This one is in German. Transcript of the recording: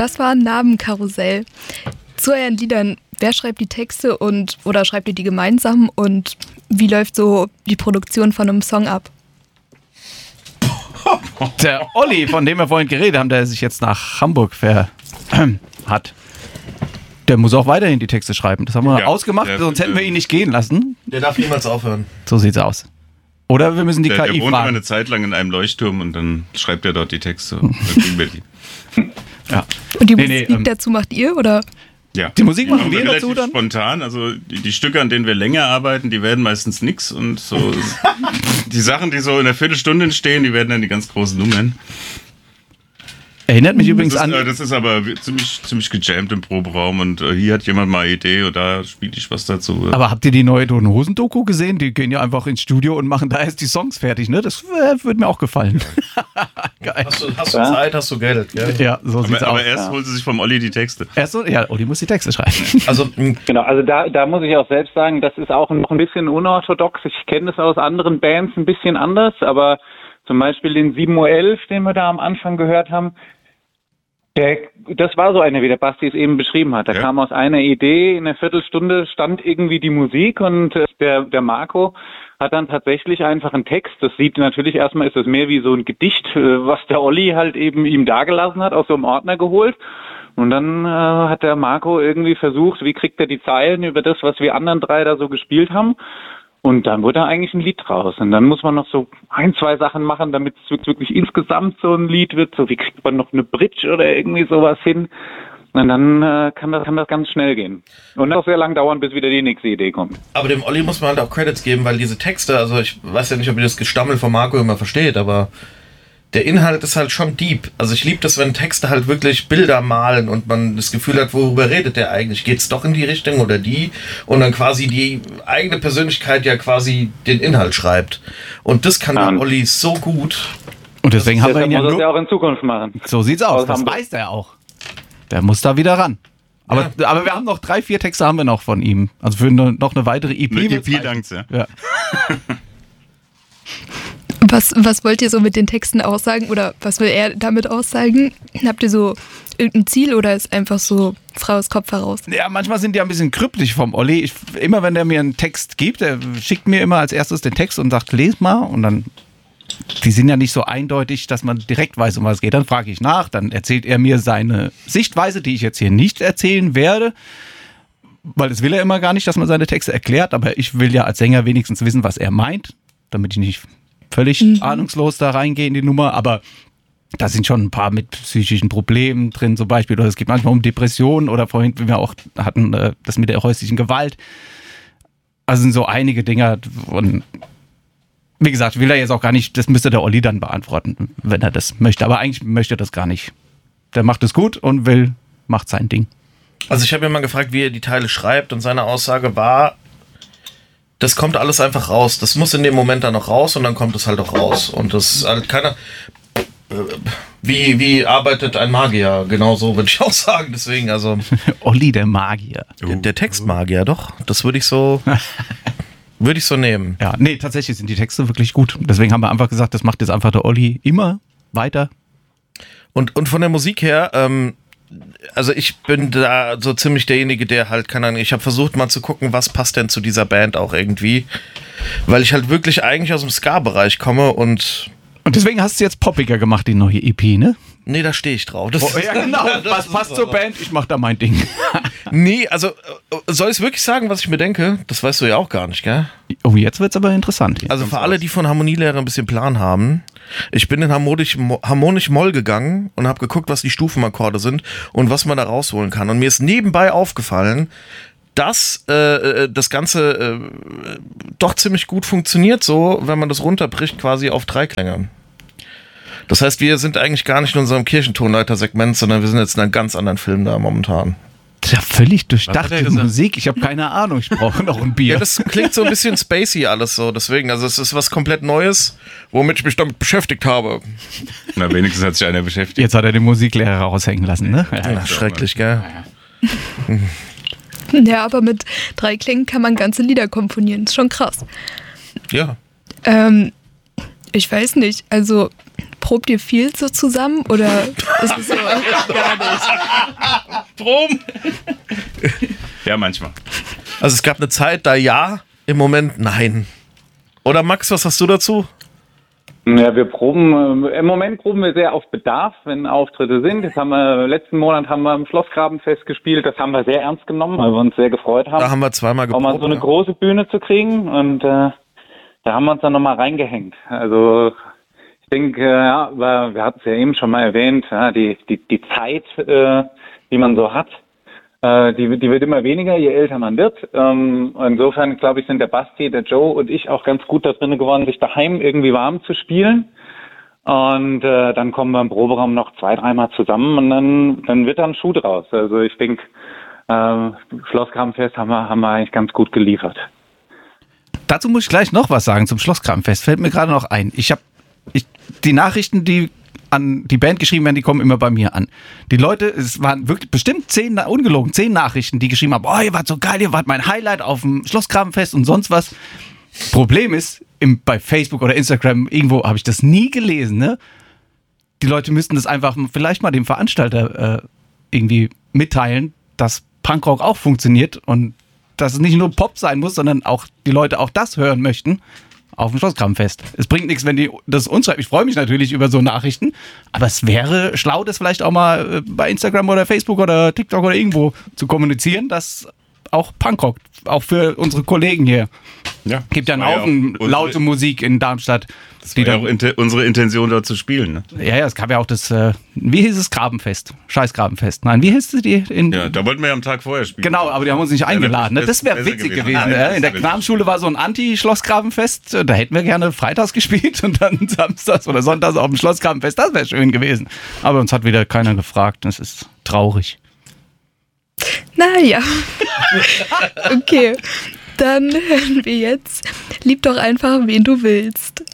das war Namenkarussell. Zu euren Liedern, wer schreibt die Texte oder schreibt ihr die gemeinsam und wie läuft so die Produktion von einem Song ab? Der Olli, von dem wir vorhin geredet haben, der sich jetzt nach Hamburg hat, der muss auch weiterhin die Texte schreiben. Das haben wir ausgemacht, sonst hätten wir ihn nicht gehen lassen. Der darf niemals aufhören. So sieht's aus. Oder wir müssen die KI fragen. Der wohnt immer eine Zeit lang in einem Leuchtturm und dann schreibt er dort die Texte und dann kriegen wir die. Ja. Und die Musik dazu macht ihr, oder? Ja. Die Musik machen wir dazu dann? Spontan, also die Stücke, an denen wir länger arbeiten, die werden meistens nix und so die Sachen, die so in einer Viertelstunde entstehen, die werden dann die ganz großen Nummern. Erinnert mich übrigens an... Das ist aber ziemlich gejammt im Proberaum und hier hat jemand mal eine Idee und da spiele ich was dazu. Aber habt ihr die neue Toten Hosen Doku gesehen? Die gehen ja einfach ins Studio und machen da erst die Songs fertig, ne? Das würde mir auch gefallen. Geil. Hast du Zeit, hast du Geld, gell? Ja, so sieht's aus. Aber erst holt sie sich vom Olli die Texte. Olli muss die Texte schreiben. Also genau, also da muss ich auch selbst sagen, das ist auch noch ein bisschen unorthodox. Ich kenne das aus anderen Bands ein bisschen anders, aber zum Beispiel den 7.11 Uhr, den wir da am Anfang gehört haben, das war so einer, wie der Basti es eben beschrieben hat. Da kam aus einer Idee, in einer Viertelstunde stand irgendwie die Musik und der Marco hat dann tatsächlich einfach einen Text. Das sieht natürlich erstmal, ist das mehr wie so ein Gedicht, was der Olli halt eben ihm dagelassen hat, aus so einem Ordner geholt. Und dann hat der Marco irgendwie versucht, wie kriegt er die Zeilen über das, was wir anderen drei da so gespielt haben. Und dann wurde da eigentlich ein Lied draus. Und dann muss man noch so 2 Sachen machen, damit es wirklich insgesamt so ein Lied wird. So wie kriegt man noch eine Bridge oder irgendwie sowas hin. Und dann kann das ganz schnell gehen. Und auch sehr lang dauern, bis wieder die nächste Idee kommt. Aber dem Olli muss man halt auch Credits geben, weil diese Texte, also ich weiß ja nicht, ob ihr das Gestammel von Marco immer versteht, aber der Inhalt ist halt schon deep. Also ich liebe das, wenn Texte halt wirklich Bilder malen und man das Gefühl hat, worüber redet der eigentlich? Geht's doch in die Richtung oder die? Und dann quasi die eigene Persönlichkeit ja quasi den Inhalt schreibt. Und das kann der Olli so gut. Und deswegen haben wir ihn ja auch in Zukunft machen. So sieht's aus, das weiß er auch. Der muss da wieder ran. Aber wir haben noch 3, 4 Texte haben wir noch von ihm. Also für noch eine weitere EP. Eine EP, danke. Ja. Was wollt ihr so mit den Texten aussagen oder was will er damit aussagen? Habt ihr so irgendein Ziel oder ist einfach so frei aus Kopf heraus? Ja, manchmal sind die ein bisschen kryptisch vom Olli. Immer wenn der mir einen Text gibt, der schickt mir immer als erstes den Text und sagt, les mal. Und dann, die sind ja nicht so eindeutig, dass man direkt weiß, um was es geht. Dann frage ich nach, dann erzählt er mir seine Sichtweise, die ich jetzt hier nicht erzählen werde. Weil das will er immer gar nicht, dass man seine Texte erklärt. Aber ich will ja als Sänger wenigstens wissen, was er meint, damit ich nicht völlig ahnungslos da reingehe in die Nummer, aber da sind schon ein paar mit psychischen Problemen drin zum Beispiel, oder es geht manchmal um Depressionen oder vorhin, wie wir auch hatten, das mit der häuslichen Gewalt. Also sind so einige Dinge und wie gesagt, will er jetzt auch gar nicht, das müsste der Olli dann beantworten, wenn er das möchte, aber eigentlich möchte er das gar nicht. Der macht es gut und macht sein Ding. Also ich habe ihn mal gefragt, wie er die Teile schreibt und seine Aussage war, das kommt alles einfach raus. Das muss in dem Moment dann noch raus und dann kommt es halt auch raus. Und das ist halt keiner. Wie arbeitet ein Magier? Genau so würde ich auch sagen. Deswegen, also. Olli, der Magier. Der Textmagier, doch. Das würde ich so nehmen. Ja, nee, tatsächlich sind die Texte wirklich gut. Deswegen haben wir einfach gesagt, das macht jetzt einfach der Olli immer weiter. Und von der Musik her, also ich bin da so ziemlich derjenige, der halt, keine Ahnung, ich habe versucht mal zu gucken, was passt denn zu dieser Band auch irgendwie, weil ich halt wirklich eigentlich aus dem Ska-Bereich komme und deswegen hast du jetzt poppiger gemacht, die neue EP, ne? Nee, da stehe ich drauf. Ja, genau, was passt zur Band? Ich mach da mein Ding. Nee, also soll ich wirklich sagen, was ich mir denke? Das weißt du ja auch gar nicht, gell? Oh, jetzt wird's aber interessant. Also für alle, die von Harmonielehre ein bisschen Plan haben, ich bin in harmonisch Moll gegangen und habe geguckt, was die Stufenakkorde sind und was man da rausholen kann. Und mir ist nebenbei aufgefallen, dass das Ganze doch ziemlich gut funktioniert, so wenn man das runterbricht quasi auf Dreiklänge. Das heißt, wir sind eigentlich gar nicht in unserem Kirchentonleiter-Segment, sondern wir sind jetzt in einem ganz anderen Film da momentan. Das ist ja völlig durchdachte Musik. Ich habe keine Ahnung, ich brauche noch ein Bier. Ja, das klingt so ein bisschen spacey alles so, deswegen, also es ist was komplett Neues, womit ich mich damit beschäftigt habe. Na, wenigstens hat sich einer beschäftigt. Jetzt hat er den Musiklehrer raushängen lassen, ne? Ja, schrecklich, gell? Ja, aber mit 3 Klängen kann man ganze Lieder komponieren, ist schon krass. Ja. Ich weiß nicht, also probt ihr viel so zusammen oder ist es so gar nicht? Proben! Ja, manchmal. Also es gab eine Zeit, da ja, im Moment nein. Oder Max, was hast du dazu? Ja, wir proben, im Moment proben wir sehr auf Bedarf, wenn Auftritte sind. Letzten Monat haben wir im Schlossgrabenfest gespielt. Das haben wir sehr ernst genommen, weil wir uns sehr gefreut haben. Da haben wir zweimal auch mal so eine große Bühne zu kriegen und da haben wir uns dann nochmal reingehängt. Also ich denke, wir hatten es ja eben schon mal erwähnt, die Zeit, die man so hat, die wird immer weniger, je älter man wird. Insofern, glaube ich, sind der Basti, der Joe und ich auch ganz gut da drin geworden, sich daheim irgendwie warm zu spielen. Und dann kommen wir im Proberaum noch 2-3 Mal zusammen und dann wird da ein Schuh draus. Also ich denke, Schlossgrabenfest haben wir eigentlich ganz gut geliefert. Dazu muss ich gleich noch was sagen zum Schlossgrabenfest. Fällt mir gerade noch ein. Die Nachrichten, die an die Band geschrieben werden, die kommen immer bei mir an. Die Leute, es waren wirklich bestimmt 10 Nachrichten, die geschrieben haben, ihr wart so geil, ihr wart mein Highlight auf dem Schlossgrabenfest und sonst was. Problem ist, bei Facebook oder Instagram, irgendwo habe ich das nie gelesen, ne? Die Leute müssten das einfach vielleicht mal dem Veranstalter irgendwie mitteilen, dass Punkrock auch funktioniert und dass es nicht nur Pop sein muss, sondern auch die Leute auch das hören möchten auf dem Schlossgrabenfest. Es bringt nichts, wenn die das uns schreiben. Ich freue mich natürlich über so Nachrichten, aber es wäre schlau, das vielleicht auch mal bei Instagram oder Facebook oder TikTok oder irgendwo zu kommunizieren, dass auch Punkrock, auch für unsere Kollegen hier, gibt ja einen Haufen laute Musik in Darmstadt. Das war ja auch unsere Intention, dort zu spielen. Ne? Ja, es gab ja auch das, wie hieß es, Grabenfest? Scheißgrabenfest. Nein, wie hieß es die? Ja, da wollten wir ja am Tag vorher spielen. Genau, aber die haben uns nicht eingeladen. Ne? Das wäre witzig gewesen. In der Knabenschule war so ein Anti-Schlossgrabenfest. Da hätten wir gerne freitags gespielt und dann samstags oder sonntags auf dem Schlossgrabenfest. Das wäre schön gewesen. Aber uns hat wieder keiner gefragt. Das ist traurig. Naja. Okay, dann hören wir jetzt Lieb doch einfach, wen du willst.